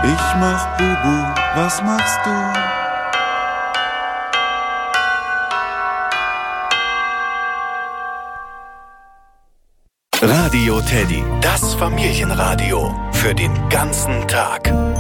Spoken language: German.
Ich mach Bubu, was machst du? Radio Teddy, das Familienradio für den ganzen Tag.